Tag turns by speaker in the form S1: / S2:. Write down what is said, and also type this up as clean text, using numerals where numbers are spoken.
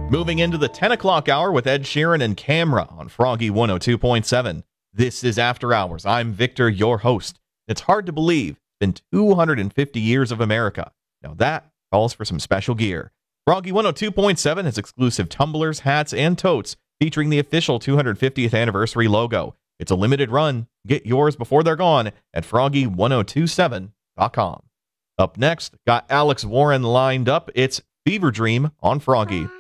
S1: Moving into the 10 o'clock hour with Ed Sheeran and Camera on Froggy 102.7. This is After Hours. I'm Victor, your host. It's hard to believe it's been 250 years of America. Now that calls for some special gear. Froggy 102.7 has exclusive tumblers, hats, and totes featuring the official 250th anniversary logo. It's a limited run. Get yours before they're gone at froggy1027.com. Up next, got Alex Warren lined up. It's Fever Dream on Froggy.